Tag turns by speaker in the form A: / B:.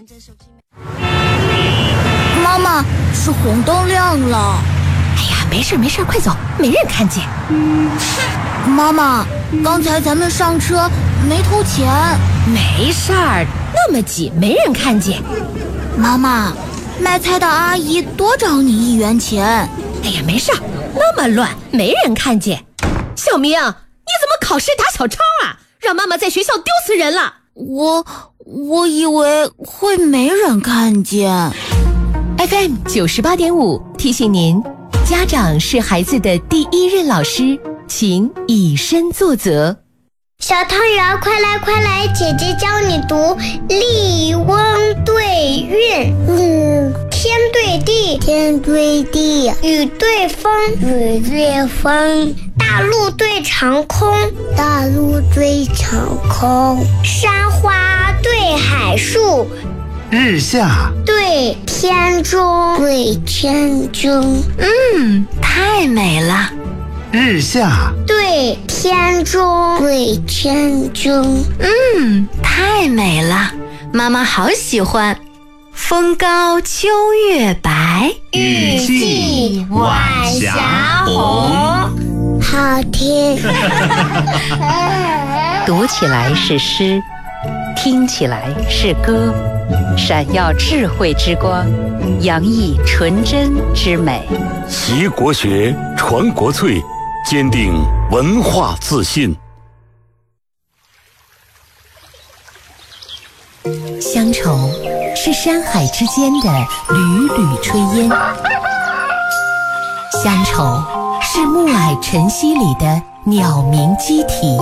A: 妈妈，是红灯亮了。
B: 哎呀，没事，快走，没人看见。
A: 妈妈，刚才咱们上车没偷钱。
B: 没事儿，那么挤，没人看见。
A: 妈妈，卖菜的阿姨多找你1元钱。
B: 哎呀，没事儿，那么乱，没人看见。小明，你怎么考试打小抄啊？让妈妈在学校丢死人了。
A: 我以为会没人看见。
B: FM 98.5提醒您，家长是孩子的第一任老师，请以身作则。
C: 小汤圆，快来，姐姐教你读立翁对韵。天对地，天对地；雨对风，雨对风；大陆对长空，大陆对长空；山花对海树，
D: 日下
C: 对天中，对天中。
A: 太美了。
D: 日下
C: 对天中，对天中。
A: 太美了，妈妈好喜欢。风高秋月白，
C: 玉砌晚霞红。好听。
E: 读起来是诗，听起来是歌，闪耀智慧之光，洋溢纯真之美。
F: 习国学，传国粹，坚定文化自信。
B: 乡愁是山海之间的缕缕炊烟，乡愁是暮霭晨曦里的鸟鸣鸡啼。